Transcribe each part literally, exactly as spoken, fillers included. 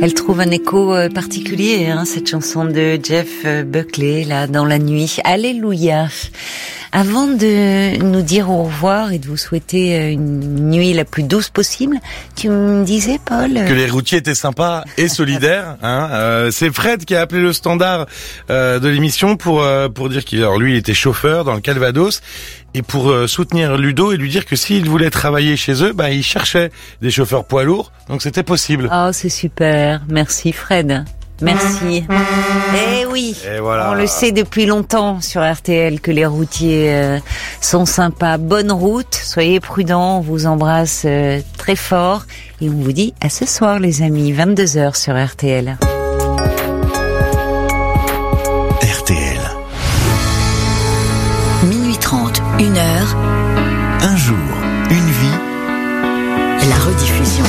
Elle trouve un écho particulier, hein, cette chanson de Jeff Buckley, là, dans la nuit. Alléluia. Avant de nous dire au revoir et de vous souhaiter une nuit la plus douce possible, tu me disais, Paul... Que les routiers étaient sympas et solidaires. Hein. Euh, c'est Fred qui a appelé le standard euh, de l'émission pour euh, pour dire qu'il, alors lui, il était chauffeur dans le Calvados, et pour euh, soutenir Ludo et lui dire que s'il voulait travailler chez eux, bah il cherchait des chauffeurs poids lourds, donc c'était possible. Oh, c'est super. Merci, Fred. Merci. Eh oui, et voilà. On le sait depuis longtemps sur R T L que les routiers euh, sont sympas. Bonne route, soyez prudents, on vous embrasse euh, très fort et on vous dit à ce soir les amis, vingt-deux heures sur R T L. R T L. Minuit trente, une heure. Un jour, une vie. La rediffusion.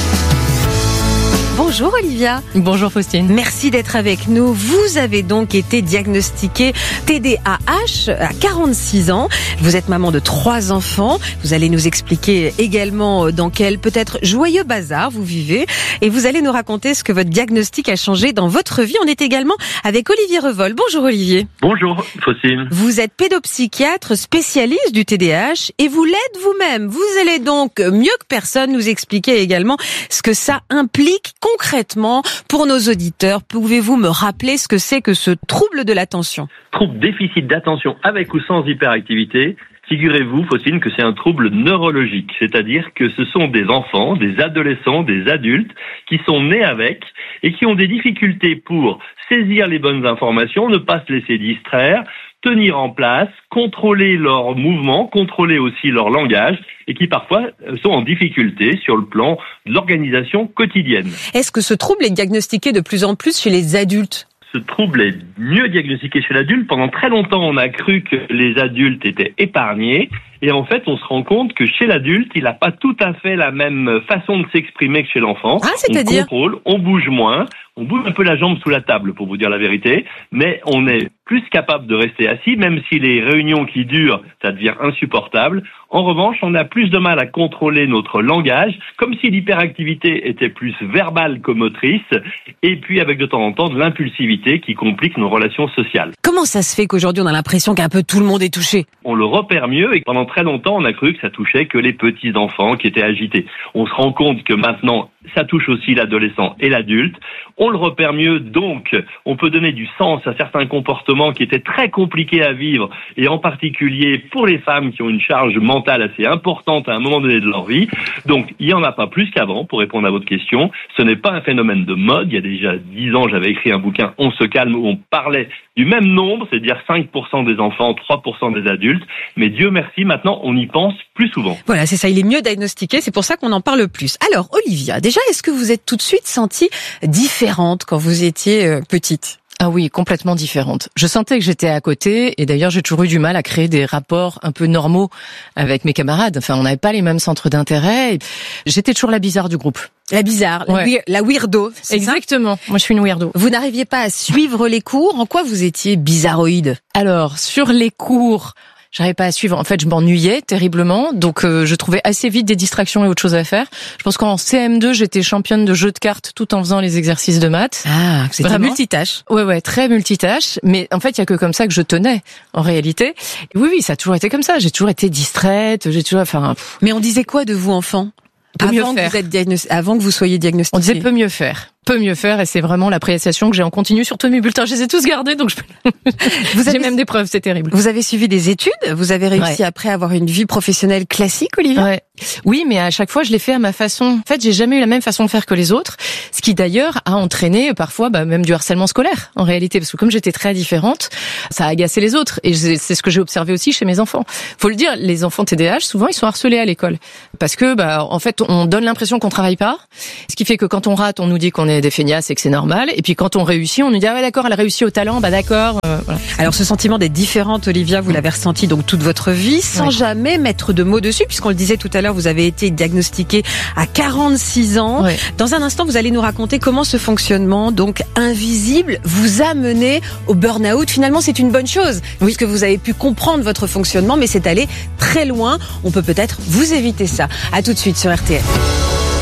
Bonjour Olivia. Bonjour Faustine. Merci d'être avec nous. Vous avez donc été diagnostiquée T D A H à quarante-six ans. Vous êtes maman de trois enfants. Vous allez nous expliquer également dans quel peut-être joyeux bazar vous vivez. Et vous allez nous raconter ce que votre diagnostic a changé dans votre vie. On est également avec Olivier Revol. Bonjour Olivier. Bonjour Faustine. Vous êtes pédopsychiatre spécialiste du T D A H et vous l'êtes vous-même. Vous allez donc mieux que personne nous expliquer également ce que ça implique concrètement pour nos auditeurs. Pouvez-vous me rappeler ce que c'est que ce trouble de l'attention ? Trouble déficit d'attention avec ou sans hyperactivité. Figurez-vous, Faustine, que c'est un trouble neurologique, c'est-à-dire que ce sont des enfants, des adolescents, des adultes qui sont nés avec et qui ont des difficultés pour saisir les bonnes informations, ne pas se laisser distraire, tenir en place, contrôler leurs mouvements, contrôler aussi leur langage et qui parfois sont en difficulté sur le plan de l'organisation quotidienne. Est-ce que ce trouble est diagnostiqué de plus en plus chez les adultes ? Ce trouble est mieux diagnostiqué chez l'adulte. Pendant très longtemps, on a cru que les adultes étaient épargnés. Et en fait, on se rend compte que chez l'adulte, il n'a pas tout à fait la même façon de s'exprimer que chez l'enfant. Ah, c'est-à-dire ? On contrôle, on bouge moins, on bouge un peu la jambe sous la table, pour vous dire la vérité, mais on est plus capable de rester assis, même si les réunions qui durent, ça devient insupportable. En revanche, on a plus de mal à contrôler notre langage, comme si l'hyperactivité était plus verbale que motrice, et puis avec de temps en temps de l'impulsivité qui complique nos relations sociales. Comment ça se fait qu'aujourd'hui on a l'impression qu'un peu tout le monde est touché ? On le repère mieux, et pendant très longtemps, on a cru que ça touchait que les petits-enfants qui étaient agités. On se rend compte que maintenant, ça touche aussi l'adolescent et l'adulte. On le repère mieux, donc on peut donner du sens à certains comportements qui étaient très compliqués à vivre, et en particulier pour les femmes qui ont une charge mentale assez importante à un moment donné de leur vie. Donc il n'y en a pas plus qu'avant, pour répondre à votre question. Ce n'est pas un phénomène de mode. Il y a déjà dix ans, j'avais écrit un bouquin « On se calme » où on parlait du même nombre, c'est-à-dire cinq pour cent des enfants, trois pour cent des adultes. Mais Dieu merci, maintenant on y pense plus souvent. Voilà, c'est ça, il est mieux diagnostiqué, c'est pour ça qu'on en parle plus. Alors Olivia, déjà, est-ce que vous êtes tout de suite sentie différente quand vous étiez euh, petite ? Ah oui, complètement différente. Je sentais que j'étais à côté, et d'ailleurs j'ai toujours eu du mal à créer des rapports un peu normaux avec mes camarades. Enfin, on n'avait pas les mêmes centres d'intérêt. J'étais toujours la bizarre du groupe. La bizarre, ouais. la, la weirdo, c'est exactement. Ça ? Moi, je suis une weirdo. Vous n'arriviez pas à suivre les cours. En quoi vous étiez bizarroïde ? Alors, sur les cours, j'arrivais pas à suivre. En fait, je m'ennuyais terriblement, donc euh, je trouvais assez vite des distractions et autre chose à faire. Je pense qu'en C M deux, j'étais championne de jeux de cartes tout en faisant les exercices de maths. Ah, c'était Vraiment. multitâche. Ouais, ouais, très multitâche. Mais en fait, il y a que comme ça que je tenais, en réalité. Et oui, oui, ça a toujours été comme ça. J'ai toujours été distraite. J'ai toujours, enfin. Pff. Mais on disait quoi de vous, enfant ? Peut mieux Avant faire. que vous êtes diagnosti- avant que vous soyez diagnostiqué. On disait peut mieux faire. Peut mieux faire, et c'est vraiment l'appréciation que j'ai en continu sur tous mes bulletins. Je les ai tous gardés, donc je peux... Vous avez... j'ai même des preuves, c'est terrible. Vous avez suivi des études, vous avez réussi ouais. après à avoir une vie professionnelle classique, Olivia ? Ouais. Oui, mais à chaque fois, je l'ai fait à ma façon. En fait, j'ai jamais eu la même façon de faire que les autres, ce qui d'ailleurs a entraîné parfois bah, même du harcèlement scolaire, en réalité, parce que comme j'étais très différente, ça a agacé les autres, et c'est ce que j'ai observé aussi chez mes enfants. Faut le dire, les enfants T D A H, souvent, ils sont harcelés à l'école, parce que, bah, en fait, on donne l'impression qu'on travaille pas, ce qui fait que quand on rate, on nous dit qu'on est des feignasses et que c'est normal, et puis quand on réussit, on nous dit ah ouais d'accord, elle a réussi au talent, bah d'accord. Euh, voilà. Alors ce sentiment d'être différente, Olivia, vous l'avez ressenti donc toute votre vie, sans oui. jamais mettre de mots dessus, puisqu'on le disait tout à l'heure, vous avez été diagnostiquée à quarante-six ans. Oui. Dans un instant, vous allez nous raconter comment ce fonctionnement donc invisible vous a mené au burn-out. Finalement, c'est une bonne chose, oui. puisque vous avez pu comprendre votre fonctionnement, mais c'est allé très loin. On peut peut-être vous éviter ça. À tout de suite sur R T L.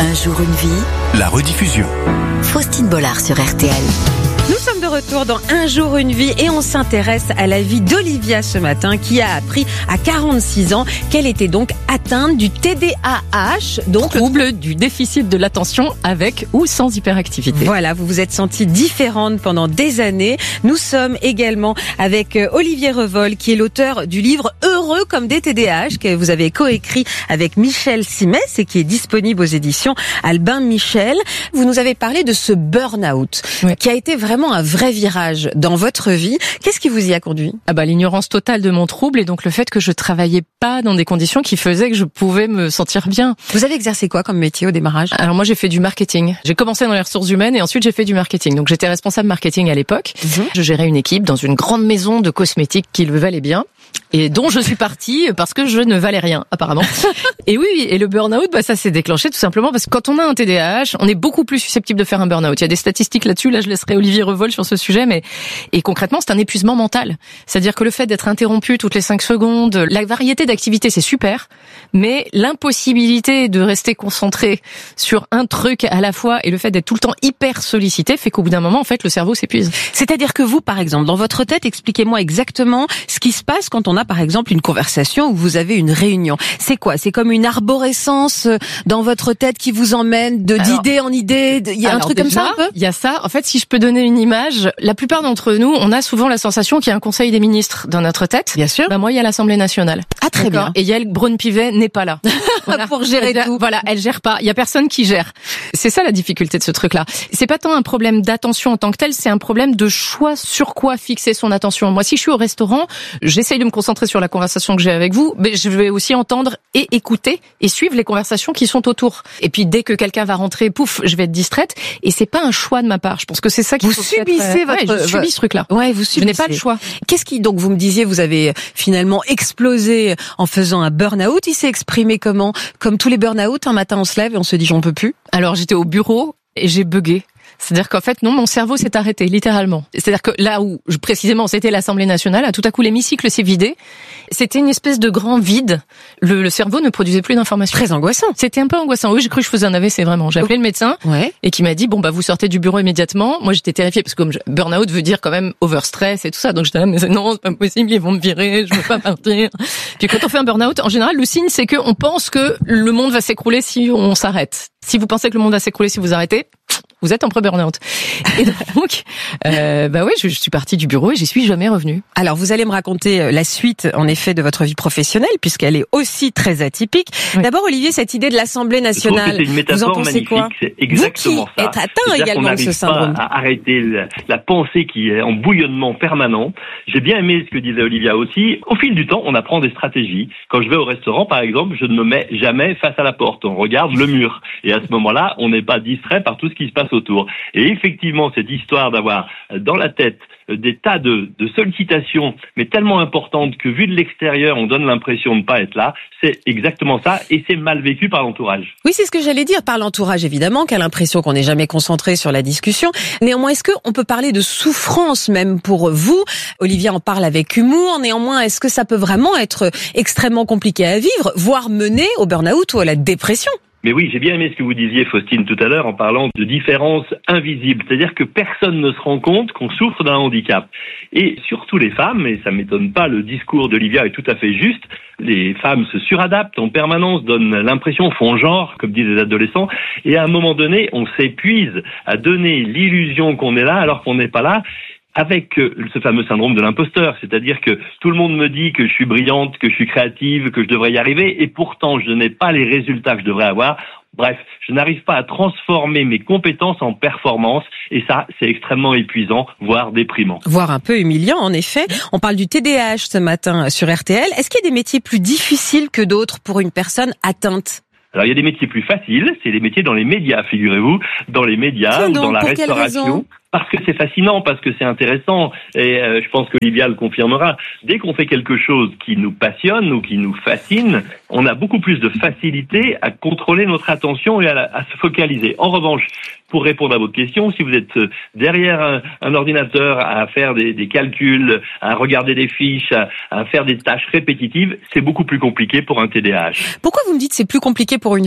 Un jour une vie, La rediffusion. Faustine Bollard sur R T L. Nous sommes de retour dans Un jour une vie et on s'intéresse à la vie d'Olivia ce matin qui a appris à quarante-six ans qu'elle était donc atteinte du T D A H, donc trouble du déficit de l'attention avec ou sans hyperactivité. Voilà, vous vous êtes sentie différente pendant des années. Nous sommes également avec Olivier Revol qui est l'auteur du livre Heureux comme des T D A H que vous avez coécrit avec Michel Simès et qui est disponible aux éditions Albin Michel. Vous nous avez parlé de ce burn-out ouais. qui a été vraiment un vrai virage dans votre vie. Qu'est-ce qui vous y a conduit ? Ah bah l'ignorance totale de mon trouble et donc le fait que je travaillais pas dans des conditions qui faisaient que je pouvais me sentir bien. Vous avez exercé quoi comme métier au démarrage ? Alors moi j'ai fait du marketing. J'ai commencé dans les ressources humaines et ensuite j'ai fait du marketing. Donc j'étais responsable marketing à l'époque. Mmh. Je gérais une équipe dans une grande maison de cosmétiques qui le valait bien et dont je suis partie parce que je ne valais rien apparemment. Et oui, et le burn-out, bah ça s'est déclenché tout simplement parce que quand on a un T D A H, on est beaucoup plus susceptible de faire un burn-out. Il y a des statistiques là-dessus. Là, je laisserai Olivier Revol sur ce sujet, mais et concrètement, c'est un épuisement mental. C'est-à-dire que le fait d'être interrompu toutes les cinq secondes, la variété d'activités, c'est super, mais l'impossibilité de rester concentré sur un truc à la fois et le fait d'être tout le temps hyper sollicité fait qu'au bout d'un moment, en fait, le cerveau s'épuise. C'est-à-dire que vous, par exemple, dans votre tête, expliquez-moi exactement ce qui se passe quand on a, par exemple, une conversation où vous avez une réunion. C'est quoi ? C'est comme une arborescence dans votre tête qui vous emmène de alors, d'idée en idée. Il y a un truc déjà, comme ça un peu ? Il y a ça. En fait, si je peux donner une image, la plupart d'entre nous, on a souvent la sensation qu'il y a un conseil des ministres dans notre tête. Bien sûr. Bah moi, il y a l'Assemblée nationale. Ah très D'accord. bien. Et Yael Braun-Pivet n'est pas là. Voilà. Pour gérer elle, tout. Voilà, elle gère pas. Il y a personne qui gère. C'est ça la difficulté de ce truc-là. C'est pas tant un problème d'attention en tant que tel, c'est un problème de choix sur quoi fixer son attention. Moi, si je suis au restaurant, j'essaye de me concentrer sur la conversation que j'ai avec vous, mais je vais aussi entendre et écouter et suivre les conversations qui sont autour. Et puis dès que quelqu'un va rentrer, pouf, je vais être distraite. Et c'est pas un choix de ma part. Je pense que c'est ça qu'il vous faut subissez votre... votre... Ouais, je subis ce truc-là. Ouais, vous subissez. Je n'ai pas le choix. Qu'est-ce qui, donc, vous me disiez, vous avez finalement explosé en faisant un burn-out. Il s'est exprimé comment ? Comme tous les burn-out, un matin on se lève et on se dit j'en peux plus. Alors j'étais au bureau et j'ai bugué. C'est-à-dire qu'en fait, non, mon cerveau s'est arrêté, littéralement. C'est-à-dire que là où, précisément, c'était l'Assemblée nationale, tout à coup, l'hémicycle s'est vidé. C'était une espèce de grand vide. Le, le cerveau ne produisait plus d'informations. Très angoissant. C'était un peu angoissant. Oui, j'ai cru que je faisais un A V C, vraiment. J'ai appelé le médecin. Ouais. Et qui m'a dit, bon, bah, vous sortez du bureau immédiatement. Moi, j'étais terrifiée parce que comme je, burn-out veut dire quand même overstress et tout ça. Donc, j'étais là, mais non, c'est pas possible, ils vont me virer, je veux pas partir. Puis quand on fait un burn-out, en général, le signe, c'est qu'on pense que le monde va s'écrouler si on s'arrête. Si vous pensez que le monde va s'écrouler si vous arrêtez, vous êtes en pré-burnout. Et donc, euh, bah ouais, je, je suis partie du bureau et j'y suis jamais revenue. Alors, vous allez me raconter la suite, en effet, de votre vie professionnelle, puisqu'elle est aussi très atypique. Oui. D'abord, Olivier, cette idée de l'Assemblée nationale, c'est une métaphore vous en pensez magnifique. Quoi c'est exactement vous qui ça. êtes atteint également de ce syndrome. Pas à arrêter la, la pensée qui est en bouillonnement permanent. J'ai bien aimé ce que disait Olivia aussi. Au fil du temps, on apprend des stratégies. Quand je vais au restaurant, par exemple, je ne me mets jamais face à la porte. On regarde le mur. Et à ce moment-là, on n'est pas distrait par tout ce qui se passe autour. Et effectivement, cette histoire d'avoir dans la tête des tas de, de sollicitations, mais tellement importantes que vu de l'extérieur, on donne l'impression de ne pas être là, c'est exactement ça, et c'est mal vécu par l'entourage. Oui, c'est ce que j'allais dire, par l'entourage évidemment, qui a l'impression qu'on n'est jamais concentré sur la discussion. Néanmoins, est-ce qu'on peut parler de souffrance même pour vous ? Olivia en parle avec humour, néanmoins, est-ce que ça peut vraiment être extrêmement compliqué à vivre, voire mener au burn-out ou à la dépression ? Mais oui, j'ai bien aimé ce que vous disiez, Faustine, tout à l'heure, en parlant de différences invisibles. C'est-à-dire que personne ne se rend compte qu'on souffre d'un handicap. Et surtout les femmes, et ça m'étonne pas, le discours d'Olivia est tout à fait juste, les femmes se suradaptent en permanence, donnent l'impression, font genre, comme disent les adolescents, et à un moment donné, on s'épuise à donner l'illusion qu'on est là alors qu'on n'est pas là, avec ce fameux syndrome de l'imposteur, c'est-à-dire que tout le monde me dit que je suis brillante, que je suis créative, que je devrais y arriver, et pourtant je n'ai pas les résultats que je devrais avoir. Bref, je n'arrive pas à transformer mes compétences en performance, et ça, c'est extrêmement épuisant, voire déprimant. Voire un peu humiliant, en effet. On parle du T D A H ce matin sur R T L. Est-ce qu'il y a des métiers plus difficiles que d'autres pour une personne atteinte ? Alors, il y a des métiers plus faciles, c'est les métiers dans les médias, figurez-vous, dans les médias Tiens ou donc, dans la pour quelle restauration. raison ? Parce que c'est fascinant, parce que c'est intéressant, et euh, je pense qu'Olivia le confirmera. Dès qu'on fait quelque chose qui nous passionne ou qui nous fascine, on a beaucoup plus de facilité à contrôler notre attention et à, la, à se focaliser. En revanche, pour répondre à votre question, si vous êtes derrière un, un ordinateur à faire des, des calculs, à regarder des fiches, à, à faire des tâches répétitives, c'est beaucoup plus compliqué pour un T D A H. Pourquoi vous me dites que c'est plus compliqué pour une femme ?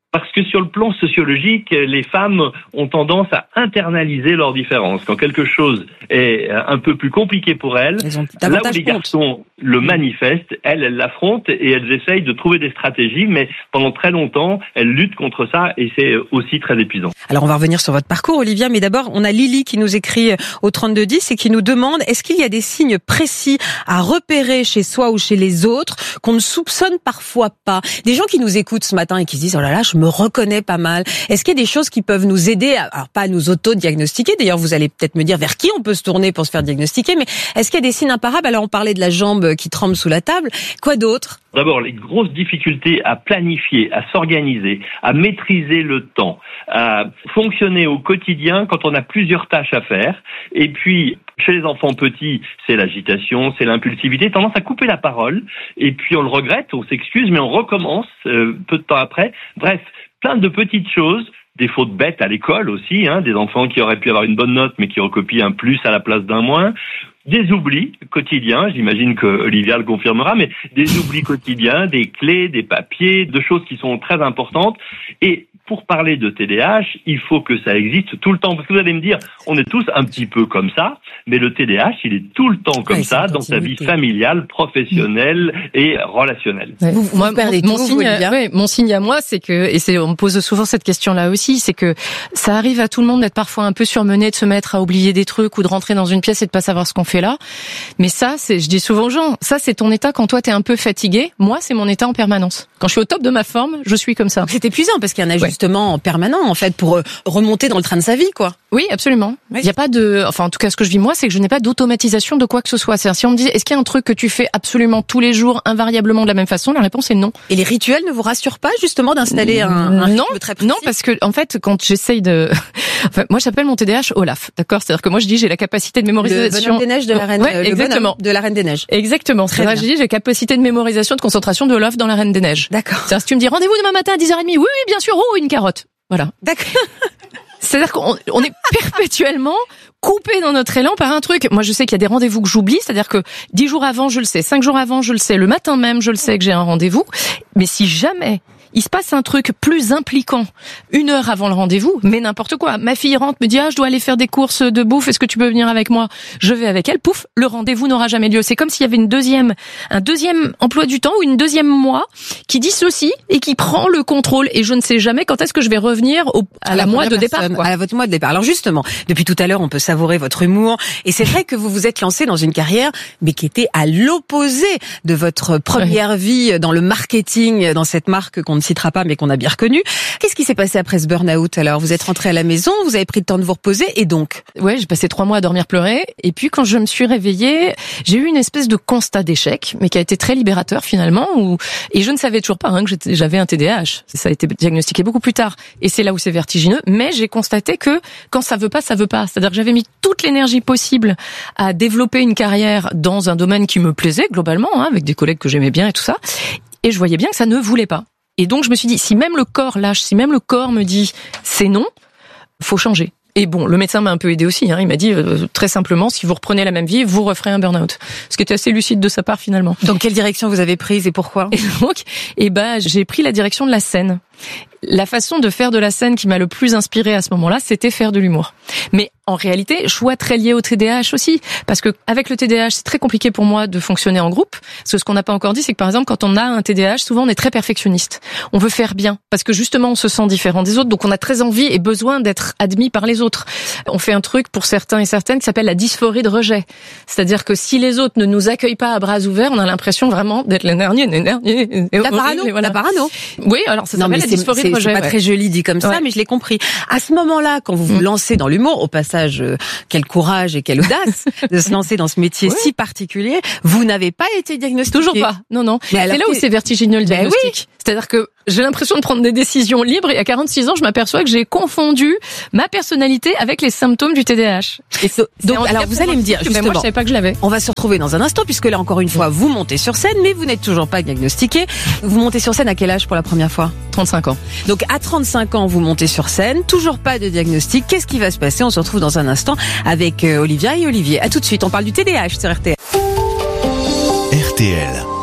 Parce que sur le plan sociologique, les femmes ont tendance à internaliser leurs différences. Quand quelque chose est un peu plus compliqué pour elles, Elles ont là où davantage les honte. garçons le manifestent, elles, elles l'affrontent et elles essayent de trouver des stratégies, mais pendant très longtemps, elles luttent contre ça et c'est aussi très épuisant. Alors on va revenir sur votre parcours, Olivia, mais d'abord on a Lily qui nous écrit au trente-deux dix et qui nous demande est-ce qu'il y a des signes précis à repérer chez soi ou chez les autres qu'on ne soupçonne parfois pas. Des gens qui nous écoutent ce matin et qui se disent oh là là, je me reconnais pas mal. Est-ce qu'il y a des choses qui peuvent nous aider, à, alors pas à nous auto-diagnostiquer, d'ailleurs vous allez peut-être me dire vers qui on peut se tourner pour se faire diagnostiquer, mais est-ce qu'il y a des signes imparables? Alors on parlait de la jambe qui tremble sous la table, quoi d'autre? D'abord, les grosses difficultés à planifier, à s'organiser, à maîtriser le temps, à fonctionner au quotidien quand on a plusieurs tâches à faire. Et puis, chez les enfants petits, c'est l'agitation, c'est l'impulsivité, tendance à couper la parole. Et puis, on le regrette, on s'excuse, mais on recommence euh, peu de temps après. Bref, plein de petites choses. Des fautes bêtes à l'école aussi, hein, des enfants qui auraient pu avoir une bonne note mais qui recopient un plus à la place d'un moins. Des oublis quotidiens, j'imagine que Olivia le confirmera, mais des oublis quotidiens, des clés, des papiers, de choses qui sont très importantes. Et pour parler de T D A H, il faut que ça existe tout le temps. Parce que vous allez me dire, on est tous un petit peu comme ça, mais le T D A H, il est tout le temps comme ouais, ça, dans sa vie familiale, professionnelle mmh. et relationnelle. Ouais. Vous, vous moi, perdez mon, tout, signe, Olivia. ouais, mon signe à moi, c'est que, et c'est, on me pose souvent cette question-là aussi, c'est que ça arrive à tout le monde d'être parfois un peu surmené, de se mettre à oublier des trucs ou de rentrer dans une pièce et de pas savoir ce qu'on fait là. Mais ça, c'est, je dis souvent aux gens, ça c'est ton état quand toi t'es un peu fatigué. Moi, c'est mon état en permanence. Quand je suis au top de ma forme, je suis comme ça. C'est épuisant parce qu'il y a un ajustement ouais. permanent en fait pour remonter dans le train de sa vie, quoi. Oui, absolument. Il oui. n'y a pas de, enfin en tout cas ce que je vis moi, c'est que je n'ai pas d'automatisation de quoi que ce soit. C'est-à-dire, si on me dit est-ce qu'il y a un truc que tu fais absolument tous les jours, invariablement de la même façon, la réponse est non. Et les rituels ne vous rassurent pas justement d'installer un, un non, rythme très précis? Non, parce que en fait, quand j'essaye de, enfin, moi j'appelle mon T D A H Olaf, d'accord. C'est-à-dire que moi je dis j'ai la capacité de mémorisation. Le bonhomme des neiges de la reine. Ouais, euh, exactement. De la Reine des Neiges. Exactement. C'est-à-dire que je dis j'ai la capacité de mémorisation, de concentration de Olaf dans la Reine des Neiges. D'accord. C'est-à-dire si tu me dis rendez-vous demain matin à dix heures trente, oui, oui, bien sûr, oh, une carotte. Voilà. D'accord. C'est-à-dire qu'on on est perpétuellement coupé dans notre élan par un truc. Moi, je sais qu'il y a des rendez-vous que j'oublie, c'est-à-dire que dix jours avant, je le sais, cinq jours avant, je le sais, le matin même, je le sais que j'ai un rendez-vous. Mais si jamais il se passe un truc plus impliquant une heure avant le rendez-vous, mais n'importe quoi. Ma fille rentre, me dit ah je dois aller faire des courses de bouffe, est-ce que tu peux venir avec moi? Je vais avec elle, pouf, le rendez-vous n'aura jamais lieu. C'est comme s'il y avait une deuxième, un deuxième emploi du temps ou une deuxième moi qui dissocie et qui prend le contrôle. Et je ne sais jamais quand est-ce que je vais revenir au, à, à la, la moi de départ. Quoi. À votre moi de départ. Alors justement, depuis tout à l'heure, on peut savourer votre humour. Et c'est vrai que vous vous êtes lancé dans une carrière, mais qui était à l'opposé de votre première ouais. vie dans le marketing, dans cette marque qu'on ne citera pas, mais qu'on a bien reconnue. Qu'est-ce qui s'est passé après ce burn-out alors? Vous êtes rentré à la maison, vous avez pris le temps de vous reposer et donc? Ouais, j'ai passé trois mois à dormir pleurer. Et puis quand je me suis réveillée, j'ai eu une espèce de constat d'échec, mais qui a été très libérateur finalement. Où... Et je ne savais toujours pas hein, que j'avais un T D A H. Ça a été diagnostiqué beaucoup plus tard. Et c'est là où c'est vertigineux. Mais j'ai constaté que quand ça veut pas, ça veut pas. C'est-à-dire que j'avais mis toute l'énergie possible à développer une carrière dans un domaine qui me plaisait globalement, hein, avec des collègues que j'aimais bien et tout ça. Et je voyais bien que ça ne voulait pas. Et donc je me suis dit, si même le corps lâche, si même le corps me dit c'est non, faut changer. Et bon, le médecin m'a un peu aidé aussi. Hein. Il m'a dit euh, très simplement, si vous reprenez la même vie, vous referez un burn-out. Ce qui était assez lucide de sa part finalement. Donc quelle direction vous avez prise et pourquoi? Et donc, eh ben, j'ai pris la direction de la scène. La façon de faire de la scène qui m'a le plus inspirée à ce moment-là, c'était faire de l'humour. Mais en réalité, choix très lié au T D A H aussi, parce que avec le T D A H, c'est très compliqué pour moi de fonctionner en groupe. Parce que ce qu'on n'a pas encore dit, c'est que par exemple, quand on a un T D A H, souvent on est très perfectionniste. On veut faire bien, parce que justement, on se sent différent des autres, donc on a très envie et besoin d'être admis par les autres. On fait un truc pour certains et certaines qui s'appelle la dysphorie de rejet. C'est-à-dire que si les autres ne nous accueillent pas à bras ouverts, on a l'impression vraiment d'être les derniers, les derniers. La parano, voilà. La parano. Oui, alors ça s'appelle la dysphorie de rejet. C'est pas ouais. très joli dit comme ça, ouais. mais je l'ai compris. À ce moment-là, quand vous vous lancez dans l'humour, au passage, euh, quel courage et quelle audace de se lancer dans ce métier ouais. si particulier, vous n'avez pas été diagnostiqué. Toujours pas. Non, non. Mais c'est là où c'est vertigineux le ben diagnostic. Oui. C'est-à-dire que j'ai l'impression de prendre des décisions libres et à quarante-six ans, je m'aperçois que j'ai confondu ma personnalité avec les symptômes du T D A H. Et so, donc, alors vous allez me dire, justement, moi je savais pas que je l'avais. On va se retrouver dans un instant puisque là encore une fois, vous montez sur scène, mais vous n'êtes toujours pas diagnostiqué. Vous montez sur scène à quel âge pour la première fois? trente-cinq ans. Donc à trente-cinq ans, vous montez sur scène, toujours pas de diagnostic. Qu'est-ce qui va se passer? On se retrouve dans un instant avec Olivia et Olivier. À tout de suite. On parle du T D A H sur R T L. R T L.